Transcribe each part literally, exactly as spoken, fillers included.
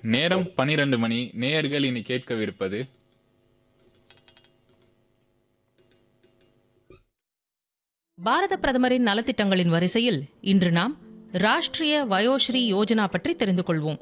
நேரம் பனிரெண்டு மணி. நேயர்கள் இனி கேட்கவிருப்பது பாரத பிரதமரின் நலத்திட்டங்களின் வரிசையில் இன்று நாம் ராஷ்டிரிய வயோஸ்ரீ யோஜனா பற்றி தெரிந்து கொள்வோம்.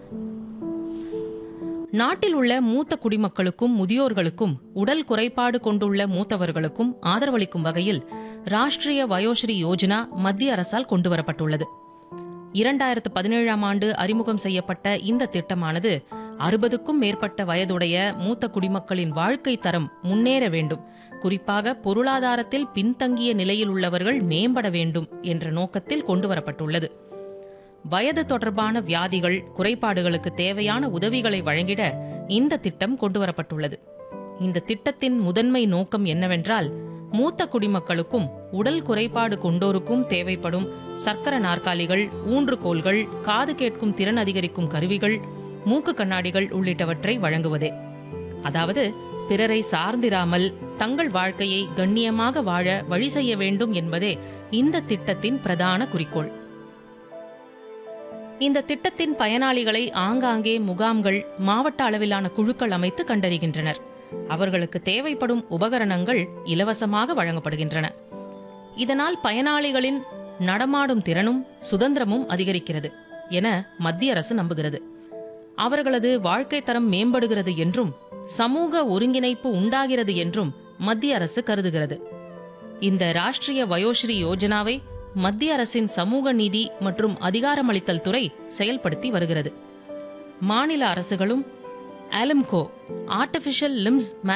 நாட்டில் உள்ள மூத்த குடிமக்களுக்கும் முதியோர்களுக்கும் உடல் குறைபாடு கொண்டுள்ள மூத்தவர்களுக்கும் ஆதரவளிக்கும் வகையில் ராஷ்டிரிய வயோஸ்ரீ யோஜனா மத்திய அரசால் கொண்டுவரப்பட்டுள்ளது. இரண்டாயிரத்து பதினேழாம் ஆண்டு அறிமுகம் செய்யப்பட்ட இந்த திட்டமானது அறுபதுக்கும் மேற்பட்ட வயதுடைய மூத்த குடிமக்களின் வாழ்க்கை தரம் முன்னேற வேண்டும், குறிப்பாக பொருளாதாரத்தில் பின்தங்கிய நிலையில் உள்ளவர்கள் மேம்பட வேண்டும் என்ற நோக்கத்தில் கொண்டுவரப்பட்டுள்ளது. வயது தொடர்பான வியாதிகள், குறைபாடுகளுக்கு தேவையான உதவிகளை வழங்கிட இந்த திட்டம் கொண்டுவரப்பட்டுள்ளது. இந்த திட்டத்தின் முதன்மை நோக்கம் என்னவென்றால், மூத்த குடிமக்களுக்கும் உடல் குறைபாடு கொண்டோருக்கும் தேவைப்படும் சக்கர நாற்காலிகள், ஊன்றுகோல்கள், காது கேட்கும் திறன் அதிகரிக்கும் கருவிகள், மூக்கு கண்ணாடிகள் உள்ளிட்டவற்றை வழங்குவதே. அதாவது பிறரை சார்ந்திராமல் தங்கள் வாழ்க்கையை கண்ணியமாக வாழ வழி செய்ய வேண்டும் என்பதே இந்த திட்டத்தின் பிரதான குறிக்கோள். இந்த திட்டத்தின் பயனாளிகளை ஆங்காங்கே முகாம்கள், மாவட்ட அளவிலான குழுக்கள் அமைத்து கண்டறிகின்றனர். அவர்களுக்கு தேவைப்படும் உபகரணங்கள் இலவசமாக வழங்கப்படுகின்றன. இதனால் பயனாளிகளின் நடமாடும் திறனும் சுதந்திரமும் அதிகரிக்கிறது என மத்திய அரசு நம்புகிறது. அவர்களது வாழ்க்கை தரம் மேம்படுகிறது என்றும் சமூக ஒருங்கிணைப்பு உண்டாகிறது என்றும் மத்திய அரசு கருதுகிறது. இந்த ராஷ்டிரிய வயோஸ்ரீ யோஜனாவை மத்திய அரசின் சமூக நீதி மற்றும் அதிகாரமளித்தல் துறை செயல்படுத்தி வருகிறது. மாநில அரசுகளும் ஆலிம்கோ, ஆர்டிபிஷியல் லிம்ஸ்